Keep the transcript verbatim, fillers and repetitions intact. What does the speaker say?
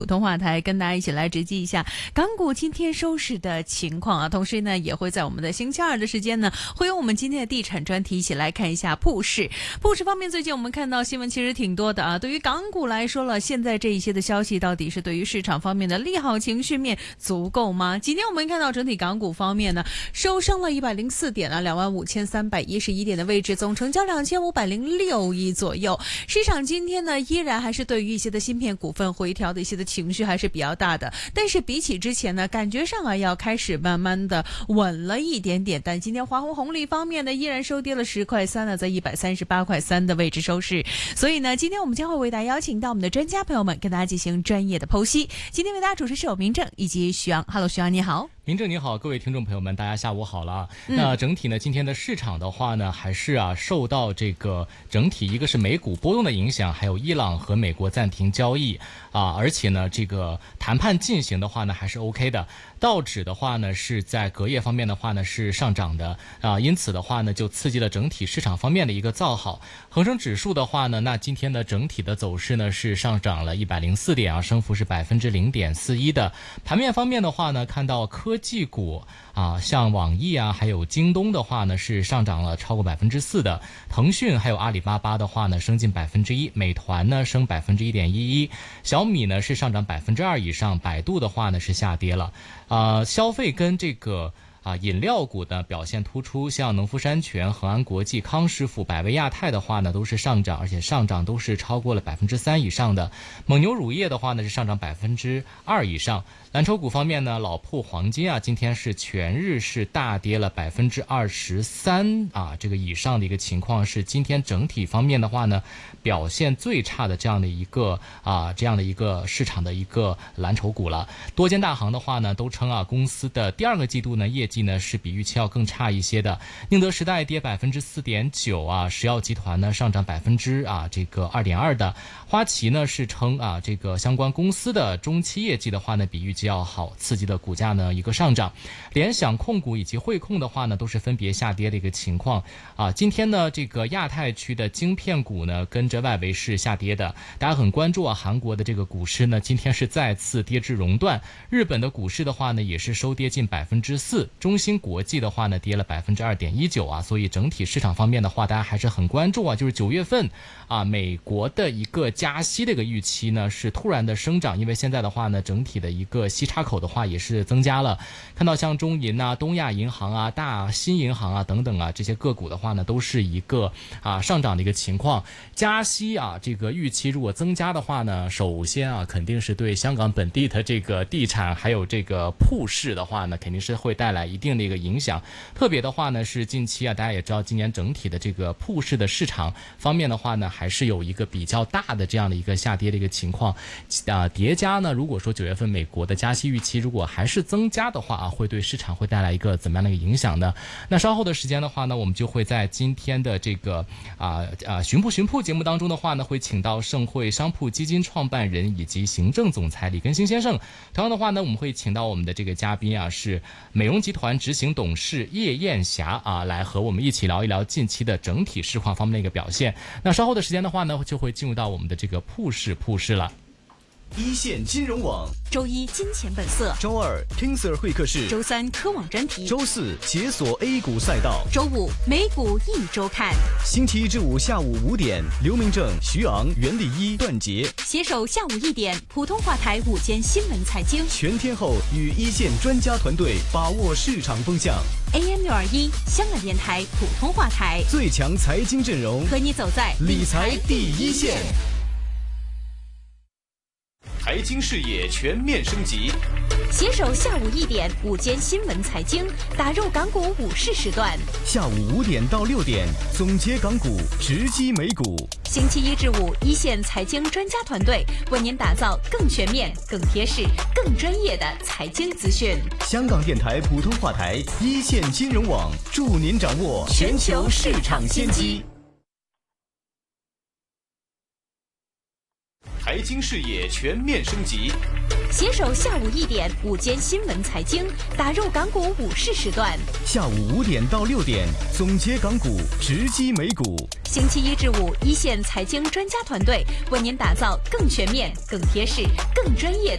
普通话台跟大家一起来直击一下港股今天收市的情况啊，同时呢也会在我们的星期二的时间呢，会有我们今天的地产专题一起来看一下铺市。铺市方面，最近我们看到新闻其实挺多的啊。对于港股来说了，现在这一些的消息到底是对于市场方面的利好情绪面足够吗？今天我们看到整体港股方面呢，收升了一百零四点啊，两万五千三百一十一点的位置，总成交两千五百零六亿左右。市场今天呢，依然还是对于一些的芯片股份回调的一些的情绪还是比较大的，但是比起之前呢，感觉上啊要开始慢慢的稳了一点点。但今天华虹红利方面呢，依然收跌了十块三呢，在一百三十八块三的位置收市。所以呢，今天我们将会为大家邀请到我们的专家朋友们，跟大家进行专业的剖析。今天为大家主持是有明正以及徐阳。Hello， 徐阳你好。 明正你好，各位听众朋友们，大家下午好了。嗯、那整体呢，今天的市场的话呢，还是啊受到这个整体一个是美股波动的影响，还有伊朗和美国暂停交易啊，而且呢，这个谈判进行的话呢还是 OK 的。道指的话呢是在隔夜方面的话呢是上涨的啊，因此的话呢就刺激了整体市场方面的一个造好。恒生指数的话呢，那今天的整体的走势呢是上涨了一百零四点啊，升幅是百分之零点四一的。盘面方面的话呢，看到科技股啊，像网易啊，还有京东的话呢是上涨了超过百分之四的，腾讯还有阿里巴巴的话呢升近百分之一，美团呢升百分之一点一一，小米呢是上涨百分之二以上，百度的话呢是下跌了。啊，消费跟这个啊饮料股呢表现突出，像农夫山泉、恒安国际、康师傅、百威亚太的话呢都是上涨，而且上涨都是超过了百分之三以上的。蒙牛乳业的话呢是上涨百分之二以上。蓝筹股方面呢，老铺黄金啊，今天是全日是大跌了百分之二十三啊，这个以上的一个情况是今天整体方面的话呢，表现最差的这样的一个啊这样的一个市场的一个蓝筹股了。多间大行的话呢，都称啊公司的第二个季度呢业绩呢是比预期要更差一些的。宁德时代跌百分之四点九啊，石药集团呢上涨百分之啊这个二点二的。花旗呢是称啊这个相关公司的中期业绩的话呢比预期要好，刺激的股价呢一个上涨。联想控股以及汇控的话呢都是分别下跌的一个情况啊。今天呢这个亚太区的晶片股呢跟着外围是下跌的，大家很关注啊韩国的这个股市呢今天是再次跌至熔断，日本的股市的话呢也是收跌近百分之四，中芯国际的话呢跌了百分之二点一九啊。所以整体市场方面的话，大家还是很关注啊，就是九月份啊美国的一个加息的一个预期呢是突然的生长，因为现在的话呢整体的一个息差口的话也是增加了，看到像中银啊、东亚银行啊、大新银行啊等等啊这些个股的话呢，都是一个啊上涨的一个情况。加息啊这个预期如果增加的话呢，首先啊肯定是对香港本地的这个地产还有这个铺市的话呢，肯定是会带来一定的一个影响。特别的话呢是近期啊大家也知道，今年整体的这个铺市的市场方面的话呢，还是有一个比较大的这样的一个下跌的一个情况啊。叠加呢，如果说九月份美国的加息预期如果还是增加的话啊，会对市场会带来一个怎么样的一个影响呢？那稍后的时间的话呢，我们就会在今天的这个啊啊寻铺寻铺节目当中的话呢，会请到盛汇商铺基金创办人以及行政总裁李根兴先生。同样的话呢，我们会请到我们的这个嘉宾啊，是美容集团执行董事叶艳霞啊，来和我们一起聊一聊近期的整体市况方面的一个表现。那稍后的时间的话呢，就会进入到我们的这个铺市铺市了。 一线金融网， 周一金钱本色， 周二 King Sir 会客室， 周三科网专题， 周四解锁 A 股赛道， 周五美股一周看。 星期一至五下午五点，刘明正、徐昂、袁立一、段杰携手下午一点，普通话台午间新闻财经， 全天候与一线专家团队把握市场风向。 A M 六二一香港电台普通话台， 最强财经阵容， 和你走在理财第一线。财经视野全面升级， 携手下午一点午间新闻财经，打入港股午市时段。 下午五点到六点，总结港股，直击美股。 星期一至五，一线财经专家团队为您打造更全面、更贴实、更专业的财经资讯。 香港电台普通话台，一线金融网，助您掌握全球市场先机。财经视野全面升级， 携手下午一点午间新闻财经，打入港股午市时段。 下午五点到六点，总结港股，直击美股。 星期一至五，一线财经专家团队为您打造更全面、更贴市、更专业的